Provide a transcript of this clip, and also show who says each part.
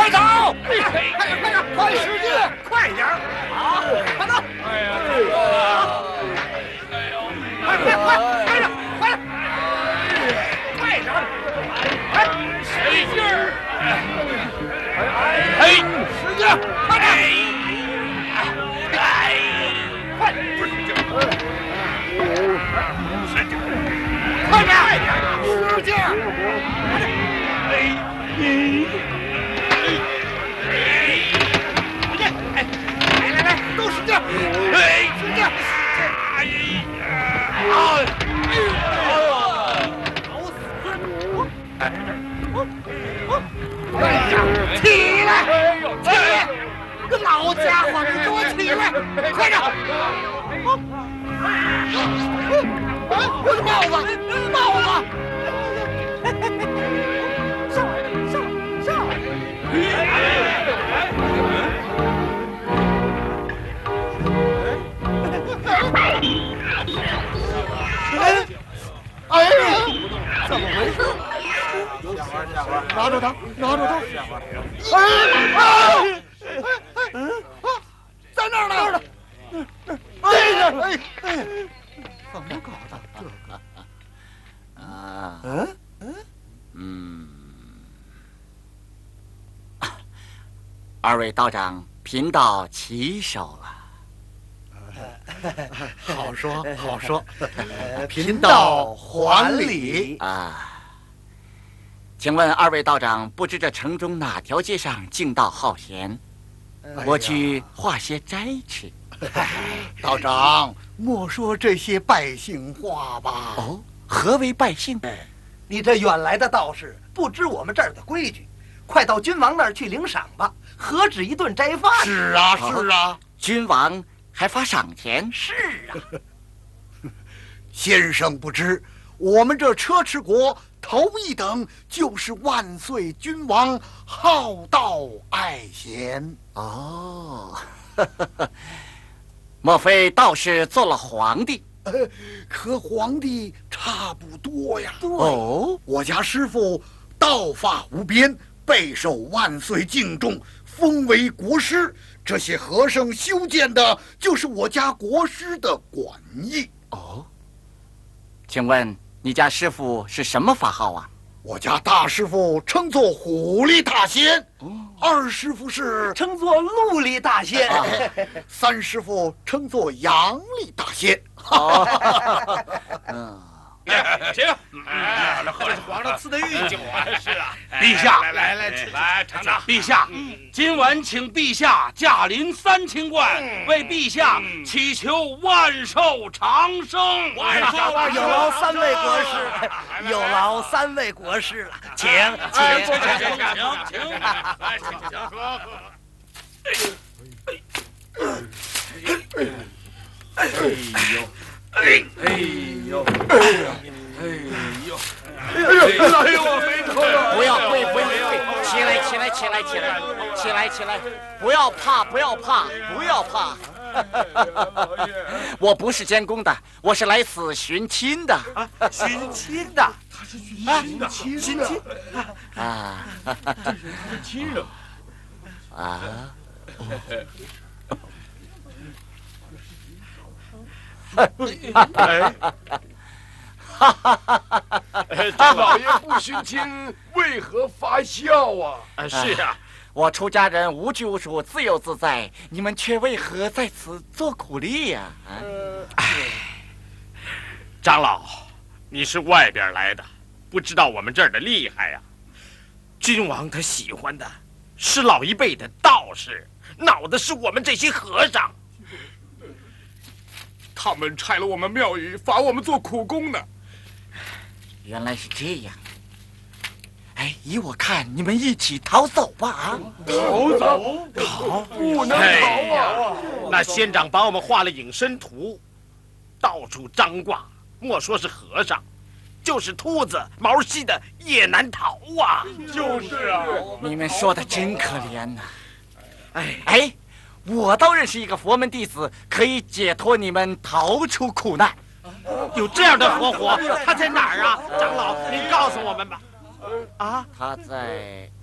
Speaker 1: 快走！快使劲，快点！好，快走！哎呀，快点，快点！使劲儿！哎，使劲！快点！快点！使劲！来，都使劲！使劲！起来！老家伙，你给我起来！快点！我的帽子！上！哎呀，怎么回事？拿住他！在那儿呢！怎么搞的？这个
Speaker 2: 二位道长贫道起手了。
Speaker 1: 好说，贫道还礼
Speaker 2: 啊。请问二位道长，不知这城中哪条街上径道好闲？我去化些斋吃。
Speaker 1: 道长，莫说这些百姓话吧。
Speaker 2: 哦，何为百姓？
Speaker 3: 你这远来的道士，不知我们这儿的规矩，快到君王那儿去领赏吧。何止一顿斋饭？
Speaker 1: 是啊，
Speaker 2: 君王还发赏钱？
Speaker 3: 是啊。
Speaker 1: 先生不知，我们这车迟国头一等就是万岁君王好道爱贤。
Speaker 2: 哦，莫非道士做了皇帝？
Speaker 1: 和皇帝差不多呀。
Speaker 2: 哦，
Speaker 1: 我家师傅道法无边，备受万岁敬重，封为国师。这些和尚修建的就是我家国师的馆驿。
Speaker 2: 哦，请问你家师傅是什么法号啊？
Speaker 1: 我家大师傅称作虎力大仙，二师傅是
Speaker 3: 称作陆力大仙，
Speaker 1: 三师傅称作杨力大仙。
Speaker 4: 起来！这喝的是皇上赐的御酒啊！是啊，陛下，来尝尝。陛下，今晚请陛下驾临3000贯，为陛下祈求万寿长生。万寿长生！
Speaker 3: 有劳三位国师，有劳三位国师了，请。
Speaker 4: 来，请喝。
Speaker 2: 不要跪，起来！不要怕！我不是监工的，我是来此寻亲的。
Speaker 3: 寻亲的，
Speaker 4: 他是寻亲的
Speaker 2: 啊！
Speaker 4: 这是他的亲人
Speaker 2: 啊！
Speaker 4: 这老爷不寻亲，为何发笑啊？
Speaker 2: 是啊，我出家人无拘无束，自由自在，你们却为何在此做苦力呀？
Speaker 4: 长老，你是外边来的，不知道我们这儿的厉害呀。君王他喜欢的是老一辈的道士，恼的是我们这些和尚。他们拆了我们庙宇，罚我们做苦工呢。
Speaker 2: 原来是这样。哎，依我看，你们一起逃走吧！啊，
Speaker 4: 逃不能逃啊！那仙长把我们画了隐身图，到处张挂，莫说是和尚，就是秃子、毛细的也难逃啊！就是啊！
Speaker 2: 你们说的真可怜呐！哎，我倒认识一个佛门弟子，可以解脱你们，逃出苦难。
Speaker 4: 有这样的活佛，他在哪儿啊？长老，您告诉我们吧。
Speaker 2: 他在